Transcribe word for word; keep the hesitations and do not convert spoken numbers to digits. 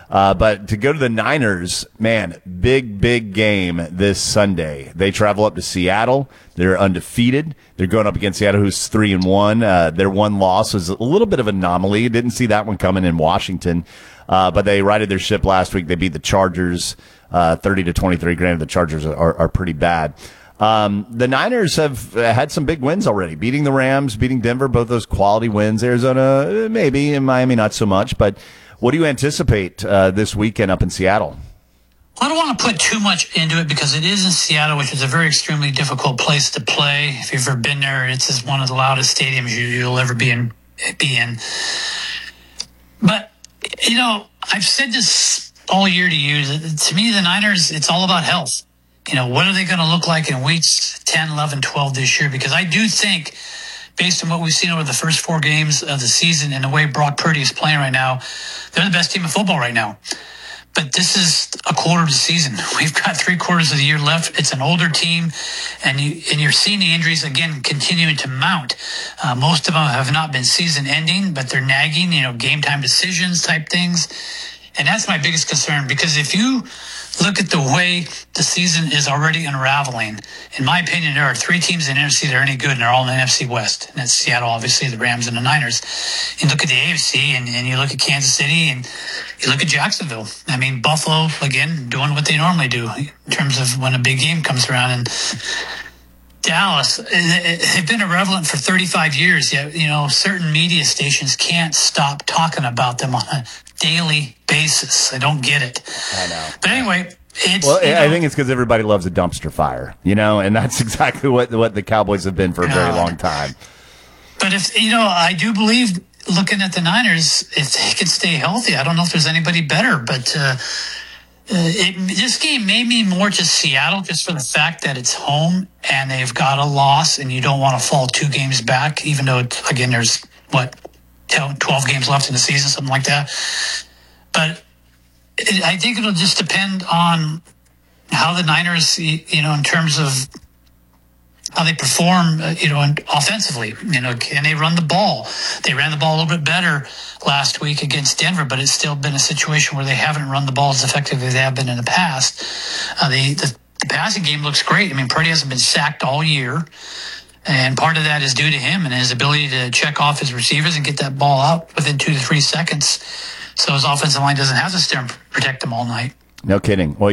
Uh, but to go to the Niners, man, big, big game this Sunday. They travel up to Seattle. They're undefeated. They're going up against Seattle, who's three and one. Uh, their one loss was a little bit of an anomaly. Didn't see that one coming in Washington. Uh, but they righted their ship last week. They beat the Chargers, uh, thirty to twenty-three. Granted, the Chargers are, are pretty bad. Um, the Niners have had some big wins already, beating the Rams, beating Denver, both those quality wins. Arizona, maybe, and Miami, not so much, but what do you anticipate uh, this weekend up in Seattle? I don't want to put too much into it because it is in Seattle, which is a very extremely difficult place to play. If you've ever been there, it's just one of the loudest stadiums you, you'll ever be in, be in. But, you know, I've said this all year to you. To me, the Niners, it's all about health. You know, what are they going to look like in weeks ten, eleven, twelve this year? Because I do think, based on what we've seen over the first four games of the season and the way Brock Purdy is playing right now, they're the best team in football right now. But this is a quarter of the season. We've got three quarters of the year left. It's an older team, and, you, and you're seeing the injuries, again, continuing to mount. Uh, most of them have not been season-ending, but they're nagging, you know, game-time decisions type things. And that's my biggest concern, because if you look at the way the season is already unraveling, in my opinion, there are three teams in the N F C that are any good, and they're all in the N F C West. And that's Seattle, obviously, the Rams, and the Niners. You look at the A F C, and, and you look at Kansas City, and you look at Jacksonville. I mean, Buffalo, again, doing what they normally do in terms of when a big game comes around. And Dallas, they've been irrelevant for thirty-five years, yet, you know, certain media stations can't stop talking about them on a daily basis. I don't get it. I know. But anyway, it's... Well, you know, I think it's because everybody loves a dumpster fire, you know, and that's exactly what what the Cowboys have been for a very long time. But if, you know, I do believe, looking at the Niners, if they can stay healthy, I don't know if there's anybody better, but uh, it, this game may mean more to Seattle just for the fact that it's home and they've got a loss and you don't want to fall two games back, even though, it, again, there's, what, twelve games left in the season, something like that. But it, I think it'll just depend on how the Niners, you know, in terms of how they perform, uh, you know, offensively. You know, can they run the ball? They ran the ball a little bit better last week against Denver, but it's still been a situation where they haven't run the ball as effectively as they have been in the past. Uh, the, the, the passing game looks great. I mean, Purdy hasn't been sacked all year. And part of that is due to him and his ability to check off his receivers and get that ball out within two to three seconds. So his offensive line doesn't have to stare and protect them all night. No kidding. Well,